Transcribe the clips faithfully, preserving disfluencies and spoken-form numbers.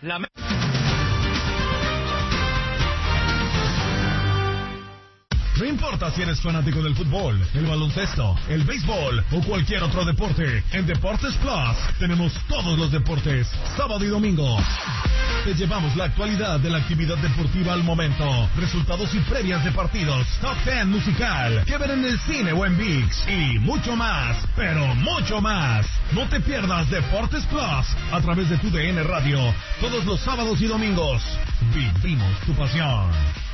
La... No importa si eres fanático del fútbol, el baloncesto, el béisbol o cualquier otro deporte, en Deportes Plus tenemos todos los deportes, sábado y domingo. Te llevamos la actualidad de la actividad deportiva al momento, resultados y previas de partidos, top ten musical, que ver en el cine o en ViX y mucho más, pero mucho más. No te pierdas Deportes Plus a través de tu D N Radio, todos los sábados y domingos. Vivimos tu pasión.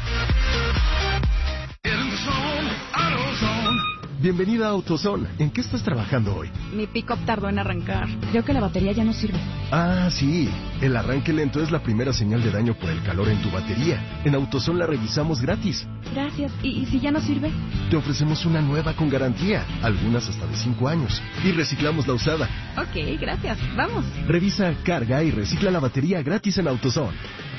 Bienvenida a AutoZone. ¿En qué estás trabajando hoy? Mi pick-up tardó en arrancar. Creo que la batería ya no sirve. Ah, sí. El arranque lento es la primera señal de daño por el calor en tu batería. En AutoZone la revisamos gratis. Gracias. ¿Y, y si ya no sirve? Te ofrecemos una nueva con garantía, algunas hasta de cinco años. Y reciclamos la usada. Ok, gracias. Vamos. Revisa, carga y recicla la batería gratis en AutoZone.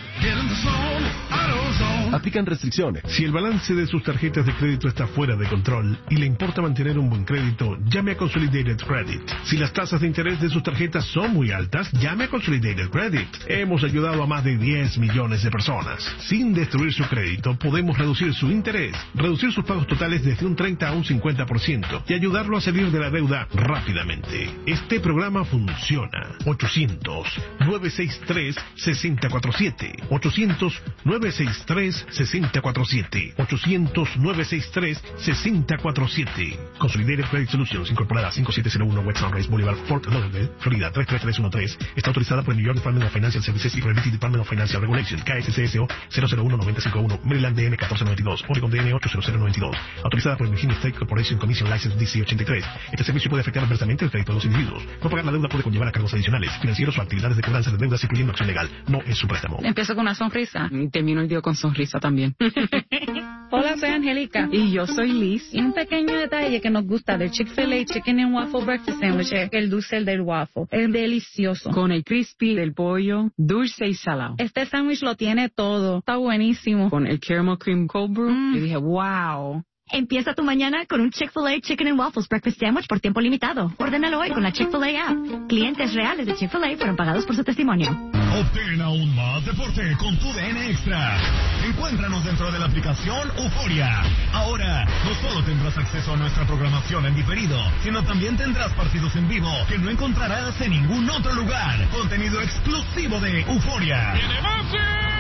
Aplican restricciones. Si el balance de sus tarjetas de crédito está fuera de control y le importa mantener un buen crédito, llame a Consolidated Credit. Si las tasas de interés de sus tarjetas son muy altas, llame a Consolidated Credit. Hemos ayudado a más de diez millones de personas. Sin destruir su crédito, podemos reducir su interés, reducir sus pagos totales desde un treinta a un cincuenta por ciento y ayudarlo a salir de la deuda rápidamente. Este programa funciona. ochocientos, nueve seis tres, seis cero cuatro siete. ochocientos, nueve seis tres, seis cero cuatro siete. ochocientos, nueve seis tres, seis cero cuatro siete. Consolidated Credit Solutions, incorporada cinco siete cero uno West Sunrise Boulevard, Fort Lauderdale, Florida tres tres tres uno tres. Está autorizada por el New York Department of Financial Services y Credit Department of Financial Regulation, K S C S O cero cero uno nueve cinco uno, Maryland D N catorce noventa y dos, Oregon D N ocho cero cero noventa y dos. Autorizada por el Virginia State Corporation Commission License D C ochenta y tres. Este servicio puede afectar adversamente el crédito de los individuos. No pagar la deuda puede conllevar a cargos adicionales, financieros o actividades de cobranza de deudas, incluyendo acción legal. No es un préstamo. Empiezo con una sonrisa y termino el día con sonrisa también. Hola, soy Angélica y yo soy Liz. Y un pequeño detalle que nos gusta del Chick-fil-A Chicken and Waffle Breakfast Sandwich es el dulce del waffle. Es delicioso. Con el crispy del pollo, dulce y salado. Este sándwich lo tiene todo. Está buenísimo. Con el caramel cream cold brew, mm. yo dije, wow. Empieza tu mañana con un Chick-fil-A Chicken and Waffles Breakfast Sandwich por tiempo limitado. Ordénalo hoy con la Chick-fil-A app. Clientes reales de Chick-fil-A fueron pagados por su testimonio. Obtén aún más deporte con tu D N Extra. Encuéntranos dentro de la aplicación Euforia. Ahora, no solo tendrás acceso a nuestra programación en diferido, sino también tendrás partidos en vivo que no encontrarás en ningún otro lugar. Contenido exclusivo de Euforia. ¡Tiene Messi!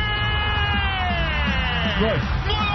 ¡Gol!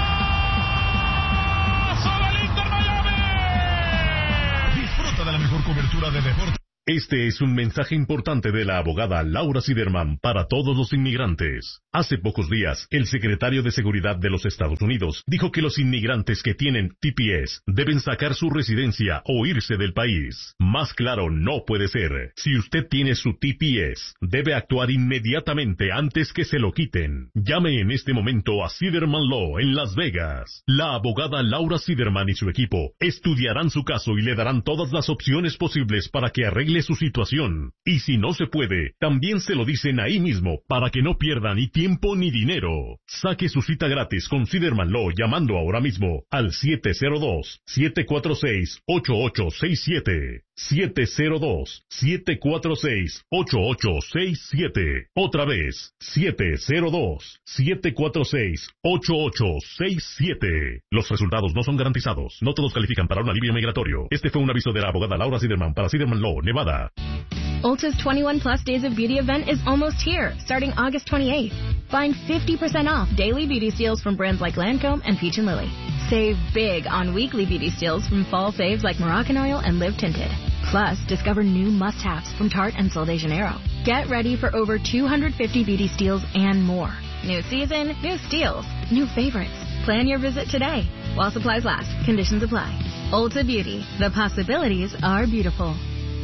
Disfruta de la mejor cobertura de deporte. Este es un mensaje importante de la abogada Laura Siderman para todos los inmigrantes. Hace pocos días, el secretario de Seguridad de los Estados Unidos dijo que los inmigrantes que tienen T P S deben sacar su residencia o irse del país. Más claro no puede ser. Si usted tiene su T P S, debe actuar inmediatamente antes que se lo quiten. Llame en este momento a Siderman Law en Las Vegas. La abogada Laura Siderman y su equipo estudiarán su caso y le darán todas las opciones posibles para que arregle su situación. Y si no se puede, también se lo dicen ahí mismo para que no pierda ni tiempo ni dinero. Saque su cita gratis con Siderman Law llamando ahora mismo al siete cero dos, siete cuatro seis, ocho ocho seis siete. siete cero dos, siete cuatro seis, ocho ocho seis siete. Otra vez, siete cero dos, siete cuatro seis, ocho ocho seis siete. Los resultados no son garantizados. No todos califican para un alivio migratorio. Este fue un aviso de la abogada Laura Siderman para Siderman Law, Nevada. Ulta's twenty-one plus Days of Beauty event is almost here, starting August twenty-eighth. Find fifty percent off daily beauty steals from brands like Lancome and Peach and Lily. Save big on weekly beauty steals from fall faves like Moroccan Oil and Live Tinted. Plus, discover new must-haves from Tarte and Sol de Janeiro. Get ready for over two hundred fifty beauty steals and more. New season, new steals, new favorites. Plan your visit today. While supplies last, conditions apply. Ulta Beauty. The possibilities are beautiful.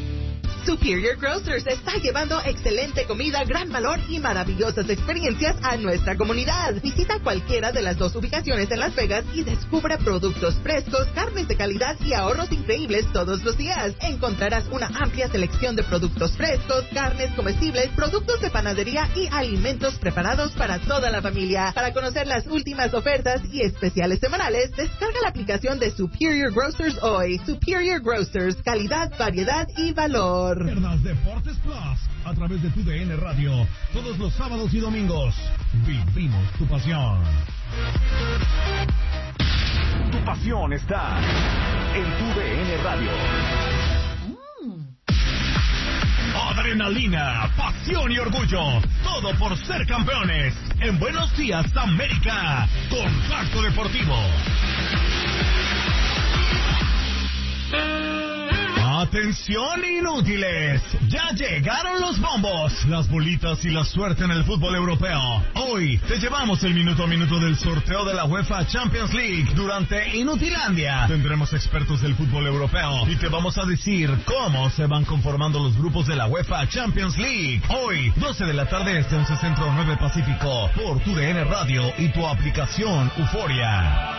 Superior Grocers está llevando excelente comida, gran valor y maravillosas experiencias a nuestra comunidad. Visita cualquiera de las dos ubicaciones en Las Vegas y descubra productos frescos, carnes de calidad y ahorros increíbles todos los días. Encontrarás una amplia selección de productos frescos, carnes comestibles, productos de panadería y alimentos preparados para toda la familia. Para conocer las últimas ofertas y especiales semanales, descarga la aplicación de Superior Grocers hoy. Superior Grocers, calidad, variedad y valor. Deportes Plus a través de tu D N Radio, todos los sábados y domingos. Vivimos tu pasión. Tu pasión está en tu D N Radio. Adrenalina, pasión y orgullo, todo por ser campeones. En Buenos Días, América, Contacto Deportivo. Atención inútiles, ya llegaron los bombos, las bolitas y la suerte en el fútbol europeo. Hoy te llevamos el minuto a minuto del sorteo de la UEFA Champions League durante Inutilandia. Tendremos expertos del fútbol europeo y te vamos a decir cómo se van conformando los grupos de la UEFA Champions League. Hoy, doce de la tarde, este once Centro, nueve Pacífico, por tu D N Radio y tu aplicación Euforia.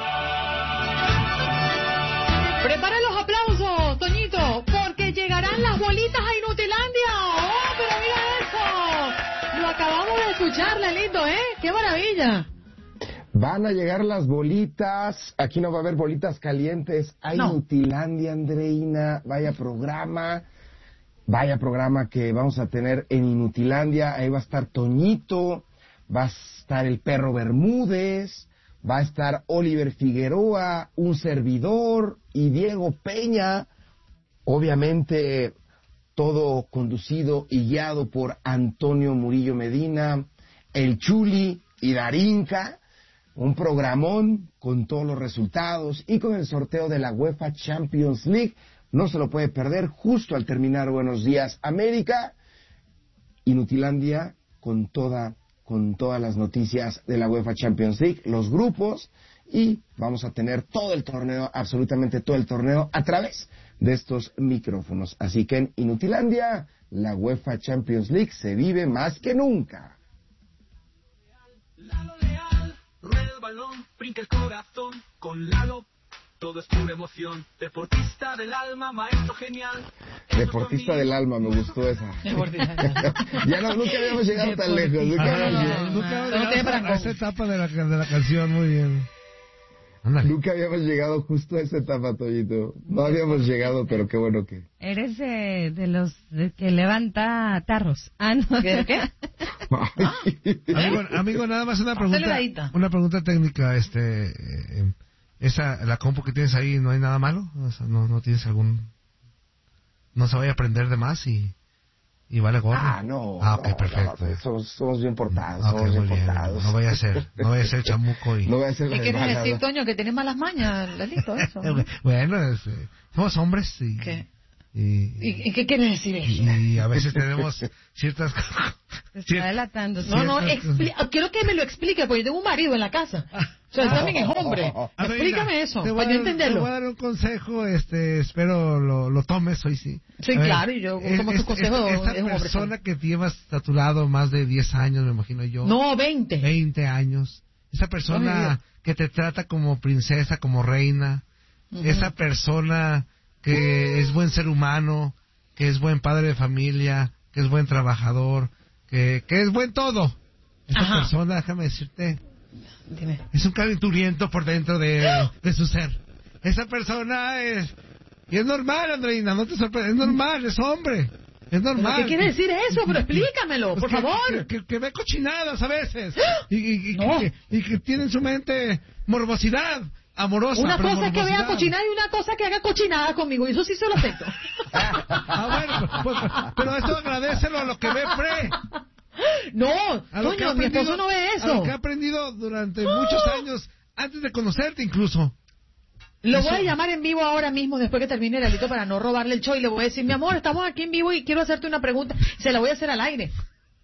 Prepara los aplausos, Toñito, porque llegarán las bolitas a Inutilandia. ¡Oh, pero mira eso! Lo acabamos de escuchar, Lalito, ¿eh? ¡Qué maravilla! Van a llegar las bolitas. Aquí no va a haber bolitas calientes. Hay no. Inutilandia, Andreina. Vaya programa. Vaya programa que vamos a tener en Inutilandia. Ahí va a estar Toñito. Va a estar el Perro Bermúdez. Va a estar Oliver Figueroa, un servidor, y Diego Peña. Obviamente, todo conducido y guiado por Antonio Murillo Medina, el Chuli y Darinka. Un programón con todos los resultados y con el sorteo de la UEFA Champions League. No se lo puede perder justo al terminar Buenos Días América. Inutilandia con toda con todas las noticias de la UEFA Champions League, los grupos, y vamos a tener todo el torneo, absolutamente todo el torneo, a través de estos micrófonos. Así que en Inutilandia, la UEFA Champions League se vive más que nunca. Lalo Leal, rueda el balón, brinca el corazón, con Lalo todo es pura emoción. Deportista del alma, maestro genial. Deportista del alma, me gustó esa. Ya no, nunca habíamos llegado tan lejos. Nunca ah, habíamos no, no, nunca habíamos llegado a esa etapa de la, de la canción, muy bien. Ándale. Nunca habíamos llegado justo a esa etapa, Toñito. No habíamos llegado, pero qué bueno que... Eres eh, de los de que levanta tarros. Ah, no. ¿Qué? ¿Qué? amigo, amigo, nada más una pregunta. Una pregunta técnica, este... Eh, Esa, la compu que tienes ahí, ¿no hay nada malo? O sea, no, no tienes algún... No se vaya a aprender de más y... Y vale gorro. Ah, no. Ah, ok, no, perfecto. No, somos, somos bien portados, okay, somos bien, bien portados. No vaya a ser, no vaya a ser chamuco y... No vaya a ser... ¿Qué quieres decir, Toño? Que tienes malas mañas, Lalito, eso. Bueno, es, eh, somos hombres y... ¿Qué? Y, ¿Y, ¿Y qué quieres decir eso? Y, y a veces tenemos ciertas... Se está delatando. No, no, expli- quiero que me lo explique, porque tengo un marido en la casa. O sea, él también es hombre. Explícame eso, para yo entenderlo. Te voy a dar un consejo, este, espero lo, lo tomes hoy, sí. Sí, ver, claro, y yo tomo tu consejo. Esta es un persona que llevas a tu lado más de diez años, me imagino yo. No, veinte. veinte años. Esa persona oh, que te trata como princesa, como reina. Uh-huh. Esa persona que es buen ser humano, que es buen padre de familia, que es buen trabajador, que, que es buen todo. Esa Ajá. persona, déjame decirte, Dime. es un calenturiento por dentro de, de su ser. Esa persona es... Y es normal, Andreina, no te sorprendes, es normal, es hombre. Es normal. ¿Qué quiere decir eso? Pero explícamelo, por que, favor. Que, que, que ve cochinadas a veces. Y, y, y, no. que, y que tiene en su mente morbosidad. Amorosa, una cosa es que vea morbosidad. Cochinada y una cosa es que haga cochinada conmigo, y eso sí se lo acepto. Ah, bueno, pues, pues, pero eso agradecelo a lo que ve Pre. No, Toño, mi esposo no ve eso. A lo que ha aprendido durante muchos años, antes de conocerte incluso. Lo eso. voy a llamar en vivo ahora mismo, después que termine el alito, para no robarle el show, y le voy a decir, mi amor, estamos aquí en vivo y quiero hacerte una pregunta. Se la voy a hacer al aire.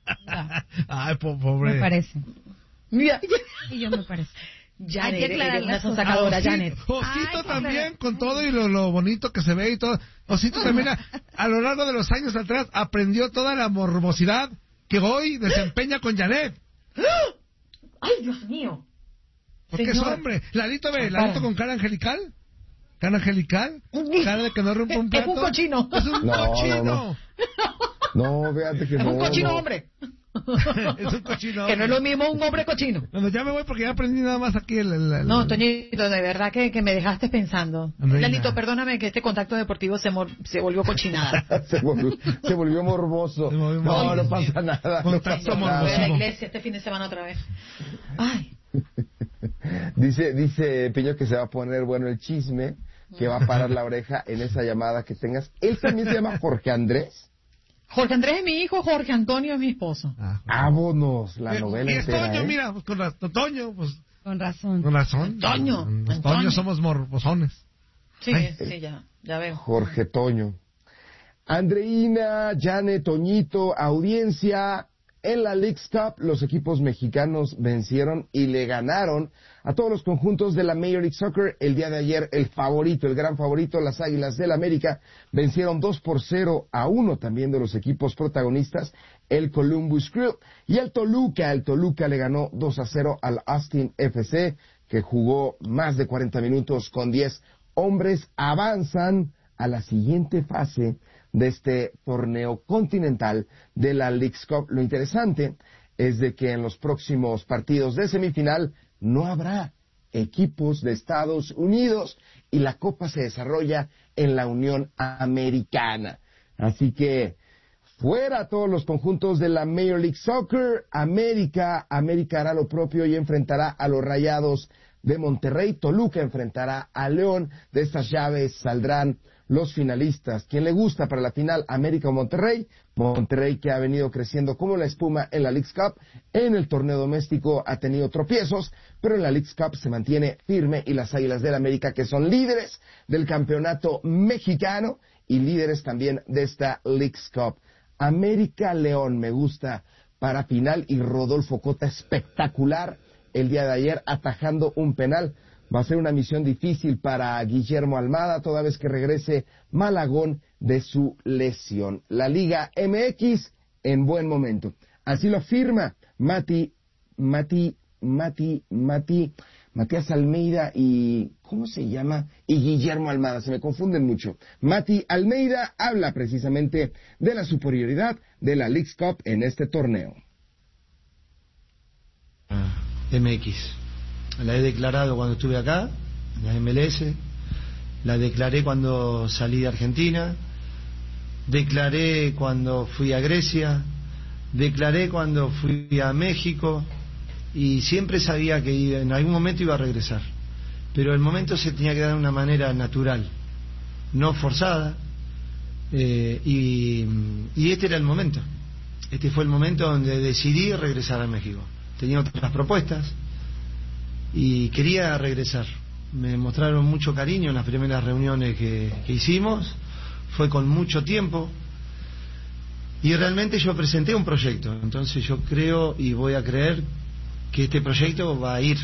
Ay, pobre. Me parece. Mira. Y yo me parece. Janet, hay que aclarar una sonsacadora, Janet. Osito también, con todo y lo, lo bonito que se ve y todo. Osito también, a, a lo largo de los años atrás, aprendió toda la morbosidad que hoy desempeña con Janet. ¡Ay, Dios mío! Porque Señor. Es hombre. Ladito ve, Ladito con cara angelical. Cara angelical. Cara de que no rompe un plato. Es un cochino. Es un no, cochino. No, no. no, fíjate que es no. Es un cochino no. hombre. Es un cochino. Que no es lo mismo un hombre cochino. Bueno, ya me voy porque ya aprendí nada más aquí el... el, el no, Toñito, de verdad que, que me dejaste pensando. Andreina. Lalito, perdóname que este contacto deportivo se, mor, se volvió cochinada. se, volvió, se volvió morboso. Se volvió morboso. No, no pasa nada. Contacto no morboso. Voy a la iglesia este fin de semana otra vez. Ay. Dice, dice Piño que se va a poner bueno el chisme, que va a parar la oreja en esa llamada que tengas. Él también se llama Jorge Andrés. Jorge Andrés es mi hijo, Jorge Antonio es mi esposo. Ah, vámonos, la y, novela y es entera, Toño, ¿eh? mira, pues con razón, Toño, pues... Con razón. Con razón. Toño. Los Toños somos morbosones. Sí, Ay. sí, ya, ya veo. Jorge Toño. Andreina, Jane, Toñito, audiencia... En la Leagues Cup, los equipos mexicanos vencieron y le ganaron a todos los conjuntos de la Major League Soccer. El día de ayer, el favorito, el gran favorito, las Águilas del América, vencieron dos por cero a uno también de los equipos protagonistas, el Columbus Crew. Y el Toluca, el Toluca le ganó dos a cero al Austin F C, que jugó más de cuarenta minutos con diez hombres. Avanzan a la siguiente fase de este torneo continental de la Leagues Cup. Lo interesante es de que en los próximos partidos de semifinal no habrá equipos de Estados Unidos y la Copa se desarrolla en la Unión Americana. Así que fuera todos los conjuntos de la Major League Soccer. América, América hará lo propio y enfrentará a los Rayados de Monterrey. Toluca enfrentará a León. De estas llaves saldrán los finalistas. ¿Quién le gusta para la final, América o Monterrey? Monterrey, que ha venido creciendo como la espuma en la Leagues Cup. En el torneo doméstico ha tenido tropiezos, pero en la Leagues Cup se mantiene firme, y las Águilas del América, que son líderes del campeonato mexicano y líderes también de esta Leagues Cup. América León me gusta para final, y Rodolfo Cota espectacular el día de ayer atajando un penal. Va a ser una misión difícil para Guillermo Almada, toda vez que regrese Malagón de su lesión. La Liga M X en buen momento. Así lo afirma Mati, Mati, Mati, Mati, Matías Almeida y, ¿cómo se llama? Y Guillermo Almada, se me confunden mucho. Mati Almeida habla precisamente de la superioridad de la Leagues Cup en este torneo. M X. La he declarado cuando estuve acá, en la M L S, la declaré cuando salí de Argentina, declaré cuando fui a Grecia, declaré cuando fui a México, y siempre sabía que en algún momento iba a regresar. Pero el momento se tenía que dar de una manera natural, no forzada, eh, y, y este era el momento. Este fue el momento donde decidí regresar a México. Tenía otras propuestas y quería regresar. Me mostraron mucho cariño en las primeras reuniones que, que hicimos, fue con mucho tiempo, y realmente yo presenté un proyecto. Entonces yo creo y voy a creer que este proyecto va a ir.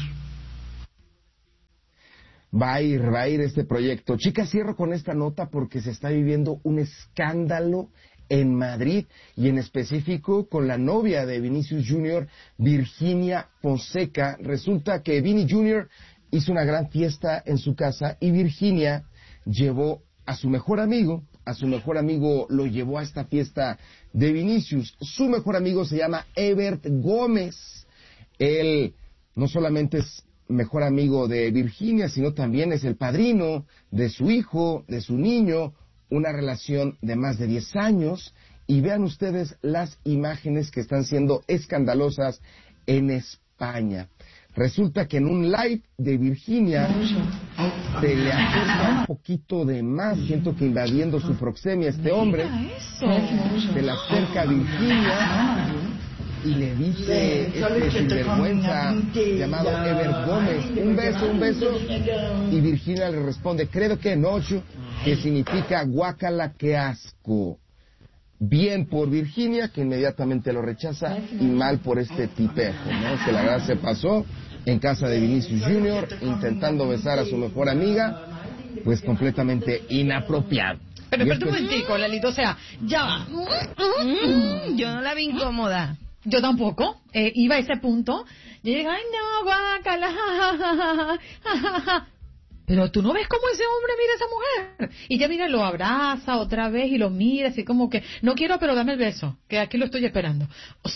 Va a ir, va a ir este proyecto. Chicas, cierro con esta nota porque se está viviendo un escándalo en Madrid, y en específico con la novia de Vinicius Junior, Virginia Fonseca. Resulta que Vini Junior hizo una gran fiesta en su casa, y Virginia llevó a su mejor amigo, a su mejor amigo lo llevó a esta fiesta de Vinicius. Su mejor amigo se llama Ebert Gómez. Él no solamente es mejor amigo de Virginia, sino también es el padrino de su hijo, de su niño, una relación de más de diez años, y vean ustedes las imágenes que están siendo escandalosas en España. Resulta que en un live de Virginia se le acerca un poquito de más, siento que invadiendo su proxemia este hombre, se le acerca a Virginia y le dice este sinvergüenza llamado Ever Gómez, un beso, un beso, y Virginia le responde, creo que noche, que significa guácala, qué asco. Bien por Virginia, que inmediatamente lo rechaza, y mal por este tipejo, ¿no? Que la verdad se pasó en casa de Vinicius Junior, intentando besar a su mejor amiga, pues completamente inapropiado. Pero, pero un momentico, Lalito, o sea, ya va. Mm, yo no la vi incómoda. Yo tampoco, eh, iba a ese punto, y yo dije, ay no, guácala, ja, ja, ja, ja, ja. Pero tú no ves cómo ese hombre mira a esa mujer. Y ya mira, lo abraza otra vez y lo mira así como que, no quiero, pero dame el beso, que aquí lo estoy esperando. O sea,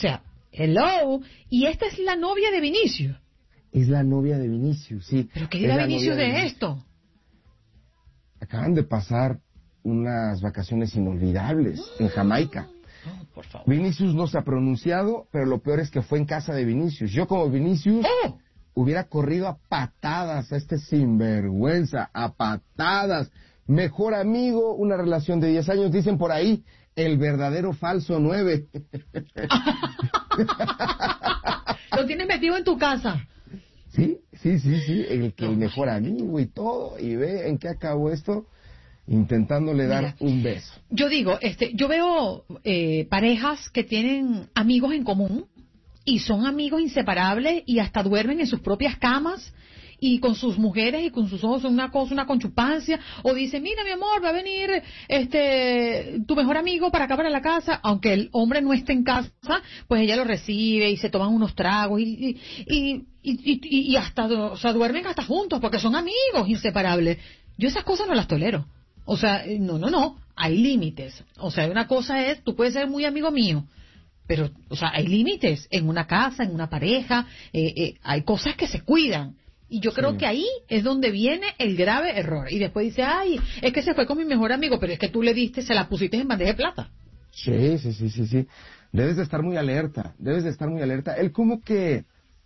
Hello. Y esta es la novia de Vinicius. Es la novia de Vinicius, sí. ¿Pero qué dirá Vinicius de, de esto? Acaban de pasar unas vacaciones inolvidables en Jamaica. Oh, por favor. Vinicius no se ha pronunciado, pero lo peor es que fue en casa de Vinicius. Yo como Vinicius oh. hubiera corrido a patadas a este sinvergüenza, a patadas. Mejor amigo, una relación de diez años, dicen por ahí, el verdadero falso nueve. Lo tienes metido en tu casa. Sí, sí, sí, sí, el que el mejor amigo y todo, y ve en qué acabó esto. Intentándole dar Mira, un beso. Yo digo, este, yo veo eh, parejas que tienen amigos en común y son amigos inseparables y hasta duermen en sus propias camas y con sus mujeres y con sus ojos una cosa, una conchupancia, o dicen, mira mi amor, va a venir este tu mejor amigo para acá para la casa, aunque el hombre no esté en casa, pues ella lo recibe y se toman unos tragos y y, y, y, y, y hasta, o sea, duermen hasta juntos porque son amigos inseparables. Yo esas cosas no las tolero. O sea, no, no, no, hay límites. O sea, una cosa es, tú puedes ser muy amigo mío, pero, o sea, hay límites en una casa, en una pareja, eh, eh, hay cosas que se cuidan. Y yo creo sí. que ahí es donde viene el grave error. Y después dice, ay, es que se fue con mi mejor amigo, pero es que tú le diste, se la pusiste en bandeja de plata. Sí, sí, sí, sí, sí. Debes de estar muy alerta, debes de estar muy alerta. Él como que,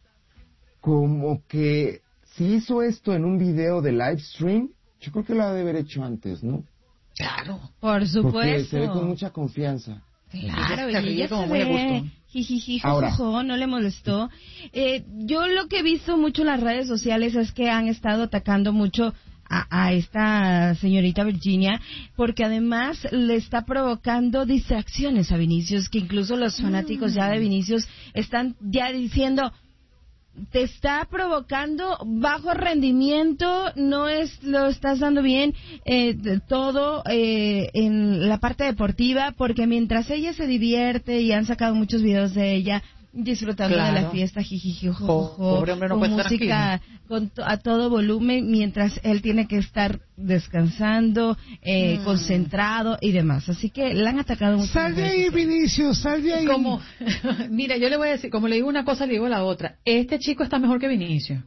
como que, si hizo esto en un video de live stream, yo creo que lo ha de haber hecho antes, ¿no? Claro. Por supuesto. Porque se ve con mucha confianza. Claro, y ella se ve jijiji, jojojo, no le molestó. Eh, yo lo que he visto mucho en las redes sociales es que han estado atacando mucho a, a esta señorita Virginia, porque además le está provocando distracciones a Vinicius, que incluso los fanáticos mm. ya de Vinicius están ya diciendo... te está provocando bajo rendimiento, no es lo estás dando bien eh, todo eh, en la parte deportiva, porque mientras ella se divierte y han sacado muchos videos de ella disfrutando claro. de la fiesta, jijiji, jojojo, Pobre hombre, no con música con to, a todo volumen, mientras él tiene que estar descansando, eh, mm. concentrado y demás. Así que la han atacado mucho. Sal de ahí, Vinicius, sal de ahí. Como, mira, yo le voy a decir, como le digo una cosa, le digo la otra. Este chico está mejor que Vinicius.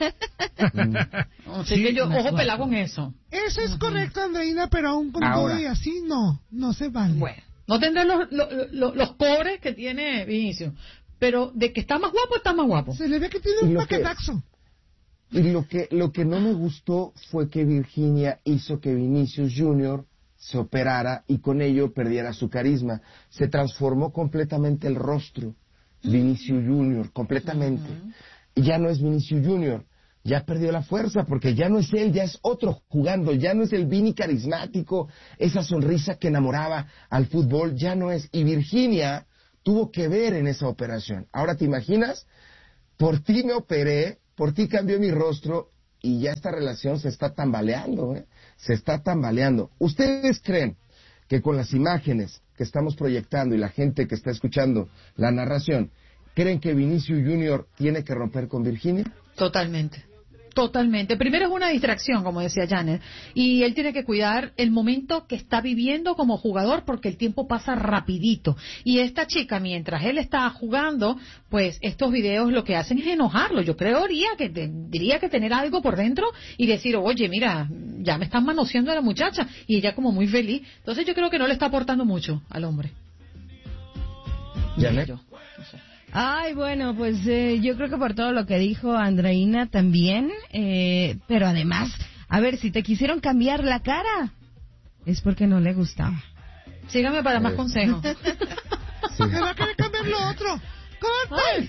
Así sí, que yo, ojo pelado con eso. Eso es uh-huh. correcto, Andreina, pero aún con Ahora. todo y así no, no se vale. Bueno, no tendrá los, los, los, los cobres que tiene Vinicius, pero de que está más guapo, está más guapo. Se le ve que tiene un paquetaxo. Y lo que, lo que no me gustó fue que Virginia hizo que Vinicius Junior se operara y con ello perdiera su carisma. Se transformó completamente el rostro. Uh-huh. Vinicius Junior, completamente. Uh-huh. Y ya no es Vinicius Junior. Ya perdió la fuerza porque ya no es él, ya es otro jugando. Ya no es el Vini carismático, esa sonrisa que enamoraba al fútbol. Ya no es. Y Virginia tuvo que ver en esa operación. Ahora te imaginas, por ti me operé, por ti cambió mi rostro y ya esta relación se está tambaleando, ¿eh? Se está tambaleando. ¿Ustedes creen que con las imágenes que estamos proyectando y la gente que está escuchando la narración, creen que Vinicius Junior tiene que romper con Virginia? Totalmente. Totalmente. Primero es una distracción, como decía Janet, y él tiene que cuidar el momento que está viviendo como jugador porque el tiempo pasa rapidito. Y esta chica, mientras él está jugando, pues estos videos lo que hacen es enojarlo. Yo creería que tendría que tener algo por dentro y decir, oye, mira, ya me están manoseando a la muchacha, y ella como muy feliz. Entonces yo creo que no le está aportando mucho al hombre. Janet. Ay, bueno, pues eh, yo creo que por todo lo que dijo Andreina también, eh, pero además, a ver, si te quisieron cambiar la cara, es porque no le gustaba. Sígame para más consejos. Sí. Me va a querer cambiar lo otro. ¡Corte!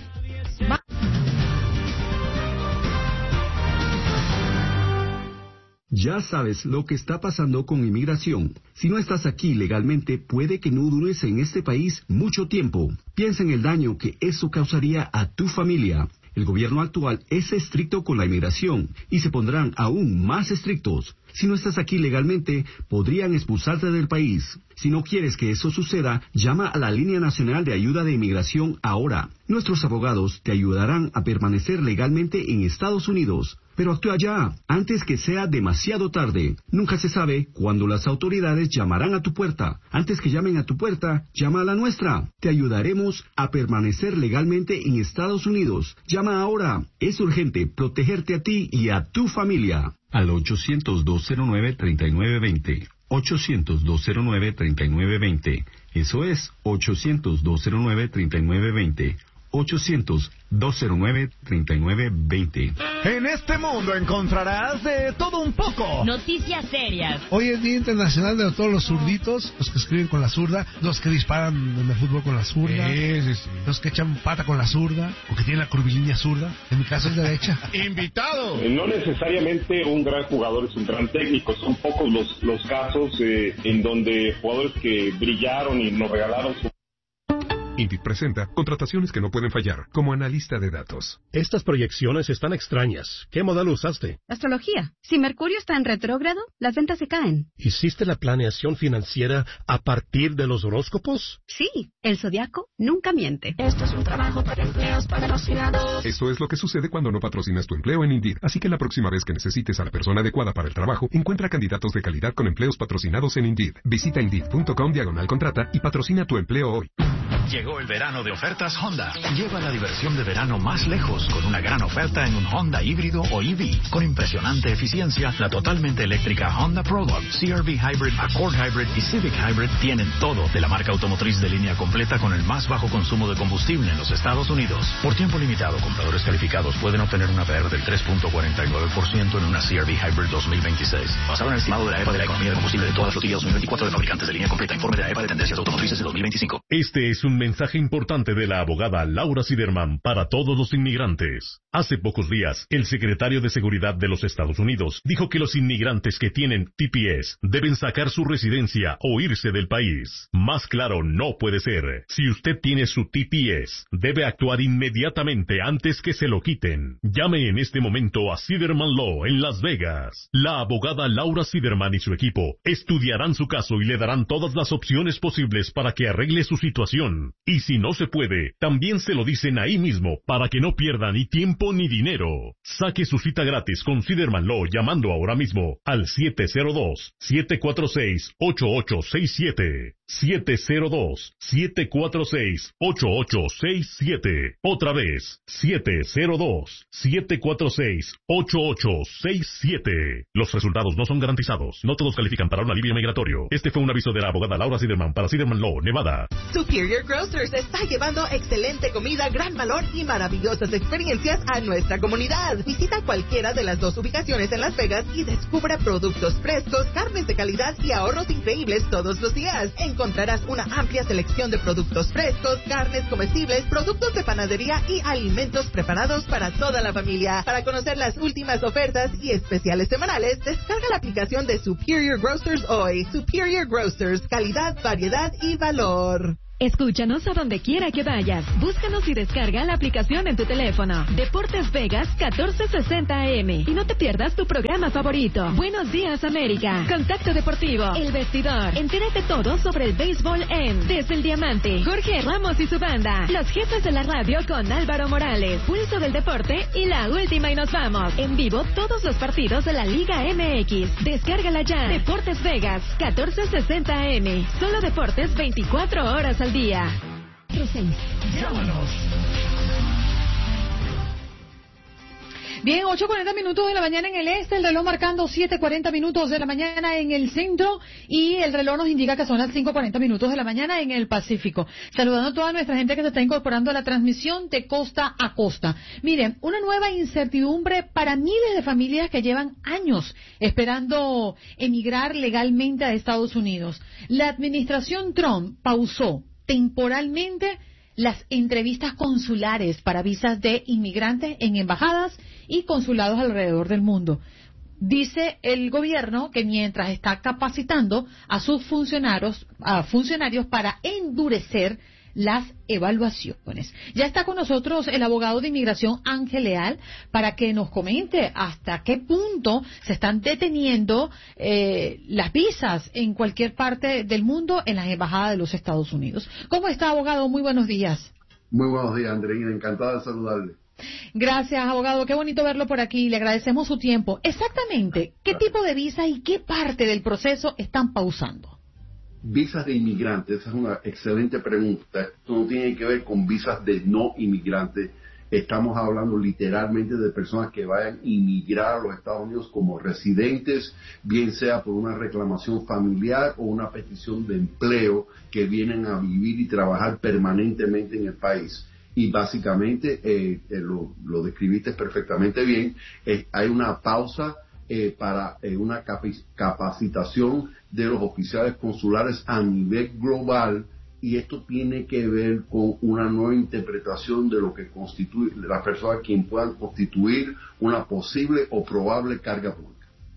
Ya sabes lo que está pasando con inmigración. Si no estás aquí legalmente, puede que no dures en este país mucho tiempo. Piensa en el daño que eso causaría a tu familia. El gobierno actual es estricto con la inmigración y se pondrán aún más estrictos. Si no estás aquí legalmente, podrían expulsarte del país. Si no quieres que eso suceda, llama a la Línea Nacional de Ayuda de Inmigración ahora. Nuestros abogados te ayudarán a permanecer legalmente en Estados Unidos. Pero actúa ya, antes que sea demasiado tarde. Nunca se sabe cuándo las autoridades llamarán a tu puerta. Antes que llamen a tu puerta, llama a la nuestra. Te ayudaremos a permanecer legalmente en Estados Unidos. Llama ahora. Es urgente protegerte a ti y a tu familia. Al ochocientos, dos cero nueve, treinta y nueve veinte. ochocientos, dos cero nueve, treinta y nueve veinte. Eso es ochocientos, dos cero nueve, treinta y nueve veinte. ochocientos, dos cero nueve, treinta y nueve veinte. En este mundo encontrarás de todo un poco. Noticias serias. Hoy es Día Internacional de todos los zurditos, los que escriben con la zurda, los que disparan en el fútbol con la zurda, sí, sí, sí. los que echan pata con la zurda, o que tienen la curvilínea zurda. En mi caso es derecha. ¡Invitado! Eh, no necesariamente un gran jugador es un gran técnico. Son pocos los, los casos eh, en donde jugadores que brillaron y nos regalaron su... Indeed presenta contrataciones que no pueden fallar, como analista de datos. Estas proyecciones están extrañas. ¿Qué modelo usaste? Astrología. Si Mercurio está en retrógrado, las ventas se caen. ¿Hiciste la planeación financiera a partir de los horóscopos? Sí, el zodiaco nunca miente. Esto es un trabajo para empleos patrocinados. Esto es lo que sucede cuando no patrocinas tu empleo en Indeed. Así que la próxima vez que necesites a la persona adecuada para el trabajo, encuentra candidatos de calidad con empleos patrocinados en Indeed. Visita Indeed.com diagonal contrata y patrocina tu empleo hoy. Llegó el verano de ofertas Honda. Lleva la diversión de verano más lejos con una gran oferta en un Honda híbrido o E V. Con impresionante eficiencia, la totalmente eléctrica Honda Prologue, C R V Hybrid, Accord Hybrid y Civic Hybrid tienen todo de la marca automotriz de línea completa con el más bajo consumo de combustible en los Estados Unidos. Por tiempo limitado, compradores calificados pueden obtener una P R del tres punto cuarenta y nueve por ciento en una C R V Hybrid dos mil veintiséis. Basado en el estimado de la E P A de la economía de combustible de todas las flotillas dos mil veinticuatro de fabricantes de línea completa. Informe de la E P A de tendencias automotrices de dos mil veinticinco. Este es un mensaje importante de la abogada Laura Siderman para todos los inmigrantes. Hace pocos días, el secretario de Seguridad de los Estados Unidos dijo que los inmigrantes que tienen T P S deben sacar su residencia o irse del país. Más claro no puede ser. Si usted tiene su T P S, debe actuar inmediatamente antes que se lo quiten. Llame en este momento a Siderman Law en Las Vegas. La abogada Laura Siderman y su equipo estudiarán su caso y le darán todas las opciones posibles para que arregle su situación. Y si no se puede, también se lo dicen ahí mismo para que no pierda ni tiempo ni dinero. Saque su cita gratis con Siderman Law llamando ahora mismo al siete cero dos, siete cuatro seis, ocho ocho seis siete. siete cero dos, siete cuatro seis, ocho ocho seis siete. Otra vez, siete cero dos, siete cuatro seis, ocho ocho seis siete. Los resultados no son garantizados. No todos califican para un alivio migratorio. Este fue un aviso de la abogada Laura Siderman para Siderman Law, Nevada. Superior Grocers está llevando excelente comida, gran valor y maravillosas experiencias a nuestra comunidad. Visita cualquiera de las dos ubicaciones en Las Vegas y descubra productos frescos, carnes de calidad y ahorros increíbles todos los días. Encontrarás una amplia selección de productos frescos, carnes comestibles, productos de panadería y alimentos preparados para toda la familia. Para conocer las últimas ofertas y especiales semanales, descarga la aplicación de Superior Grocers hoy. Superior Grocers, calidad, variedad y valor. Escúchanos a donde quiera que vayas. Búscanos y descarga la aplicación en tu teléfono. Deportes Vegas catorce sesenta A M. Y no te pierdas tu programa favorito. Buenos días, América. Contacto Deportivo. El Vestidor. Entérate todo sobre el béisbol en Desde el Diamante. Jorge Ramos y su banda. Los jefes de la radio con Álvaro Morales. Pulso del Deporte y La Última y nos vamos. En vivo todos los partidos de la Liga M X. Descárgala ya. Deportes Vegas catorce sesenta A M. Solo deportes veinticuatro horas al día. Llámanos. Bien, ocho cuarenta minutos de la mañana en el este, el reloj marcando siete cuarenta minutos de la mañana en el centro y el reloj nos indica que son las cinco cuarenta minutos de la mañana en el Pacífico. Saludando a toda nuestra gente que se está incorporando a la transmisión de costa a costa. Miren, una nueva incertidumbre para miles de familias que llevan años esperando emigrar legalmente a Estados Unidos. La administración Trump pausó temporalmente las entrevistas consulares para visas de inmigrantes en embajadas y consulados alrededor del mundo. Dice el gobierno que mientras está capacitando a sus funcionarios, a funcionarios para endurecer las evaluaciones. Ya está con nosotros el abogado de inmigración Ángel Leal para que nos comente hasta qué punto se están deteniendo eh, las visas en cualquier parte del mundo en las embajadas de los Estados Unidos. ¿Cómo está, abogado? Muy buenos días. Muy buenos días, Andreina. Encantada de saludarle. Gracias, abogado. Qué bonito verlo por aquí. Le agradecemos su tiempo. Exactamente, ¿qué tipo de visa y qué parte del proceso están pausando? Visas de inmigrantes, esa es una excelente pregunta. Esto no tiene que ver con visas de no inmigrantes. Estamos hablando literalmente de personas que vayan a inmigrar a los Estados Unidos como residentes, bien sea por una reclamación familiar o una petición de empleo, que vienen a vivir y trabajar permanentemente en el país. Y básicamente, eh, eh, lo, lo describiste perfectamente bien, eh, hay una pausa eh, para eh, una capi- capacitación de los oficiales consulares a nivel global, y esto tiene que ver con una nueva interpretación de lo que constituye las personas quien puedan constituir una posible o probable carga pública.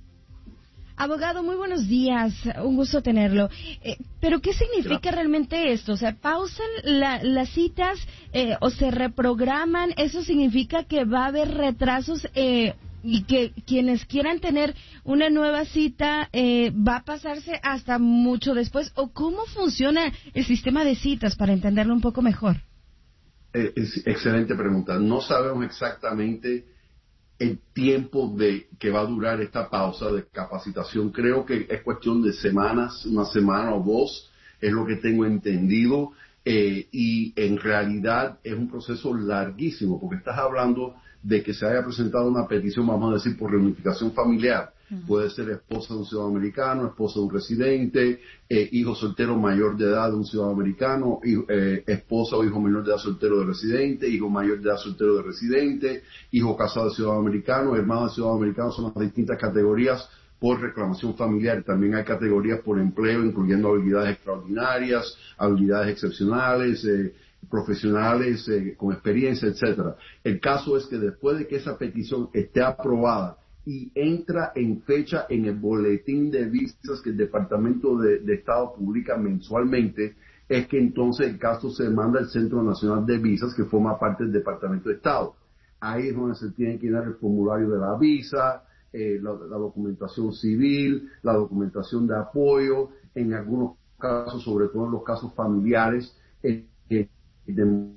Abogado, muy buenos días, un gusto tenerlo. Eh, ¿Pero qué significa Gracias. realmente esto? O sea, ¿pausan la, las citas eh, o se reprograman? ¿Eso significa que va a haber retrasos eh, y que quienes quieran tener una nueva cita eh, va a pasarse hasta mucho después? ¿O cómo funciona el sistema de citas para entenderlo un poco mejor? Eh, es excelente pregunta. No sabemos exactamente el tiempo de que va a durar esta pausa de capacitación. Creo que es cuestión de semanas, una semana o dos, es lo que tengo entendido, eh, y en realidad es un proceso larguísimo, porque estás hablando de que se haya presentado una petición, vamos a decir, por reunificación familiar. Uh-huh. Puede ser esposa de un ciudadano americano, esposa de un residente, eh, hijo soltero mayor de edad de un ciudadano americano, hijo, eh, esposa o hijo menor de edad soltero de residente, hijo mayor de edad soltero de residente, hijo casado de ciudadano americano, hermano de ciudadano americano. Son las distintas categorías por reclamación familiar. También hay categorías por empleo, incluyendo habilidades extraordinarias, habilidades excepcionales, eh, profesionales eh, con experiencia, etcétera. El caso es que después de que esa petición esté aprobada y entra en fecha en el boletín de visas que el Departamento de, de Estado publica mensualmente, es que entonces el caso se manda al Centro Nacional de Visas, que forma parte del Departamento de Estado. Ahí es donde se tiene que llenar el formulario de la visa, eh, la, la documentación civil, la documentación de apoyo, en algunos casos, sobre todo en los casos familiares, eh, eh, de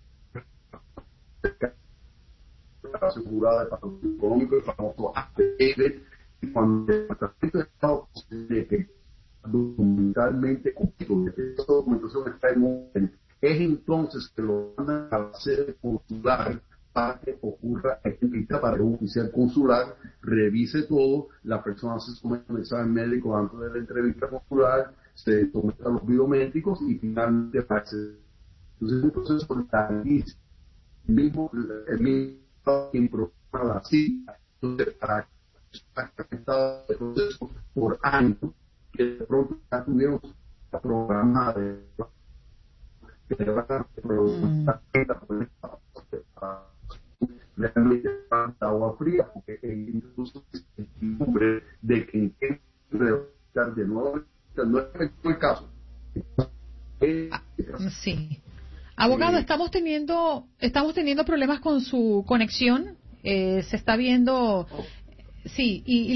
asegurada de patrocinio económico, el famoso A P F, y cuando el Departamento de Estado considere que documentalmente completo, que esta documentación está en orden, es entonces que lo mandan a la sede consular para que ocurra esta entrevista, para que un oficial consular revise todo, la persona se somete a un examen médico antes de la entrevista consular, se somete a los biométricos y finalmente aparece. Entonces es un proceso larguísimo. El mismo, el mismo quien programa la cita, entonces para estado de proceso por años, que de pronto ya tuvieron la programada de que van a programar realmente falta agua fría, porque incluso es nombre de que intenten de nuevo, no es el caso. Sí. Abogado, estamos teniendo estamos teniendo problemas con su conexión. Eh, se está viendo, sí, y, y